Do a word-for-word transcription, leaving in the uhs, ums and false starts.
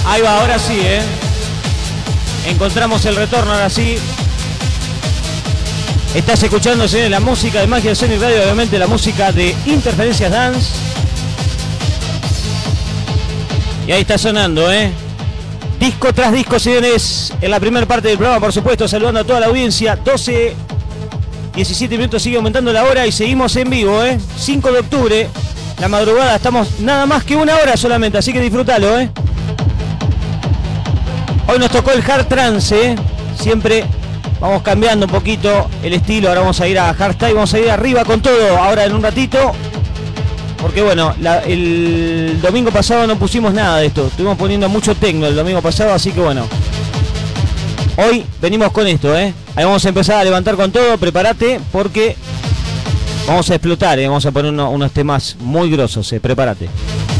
Ahí va, ahora sí, ¿eh? Encontramos el retorno, ahora sí. Estás escuchando, señores, la música de Magia Sonic Radio, obviamente la música de Interferencias Dance. Y ahí está sonando, ¿eh? Disco tras disco, señores, en la primera parte del programa, por supuesto, saludando a toda la audiencia. doce, diecisiete minutos, sigue aumentando la hora y seguimos en vivo, ¿eh? cinco de octubre, la madrugada, estamos nada más que una hora solamente, así que disfrútalo, ¿eh? Hoy nos tocó el hard trance, ¿eh? Siempre vamos cambiando un poquito el estilo, ahora vamos a ir a hardstyle, vamos a ir arriba con todo, ahora en un ratito. Porque bueno, la, el domingo pasado no pusimos nada de esto. Estuvimos poniendo mucho techno el domingo pasado, así que bueno. Hoy venimos con esto, ¿eh? Ahí vamos a empezar a levantar con todo, prepárate, porque vamos a explotar, ¿eh? Vamos a poner uno, unos temas muy grosos, ¿eh? Prepárate.